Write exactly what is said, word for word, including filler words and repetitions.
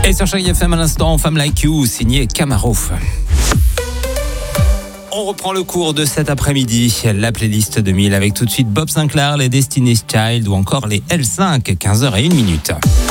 Et sur Chérie F M à l'instant, Femme Like You, signé Camaro. On reprend le cours de cet après-midi, la playlist deux mille avec tout de suite Bob Sinclair, les Destiny's Child ou encore les L cinq, quinze heures zéro une minute.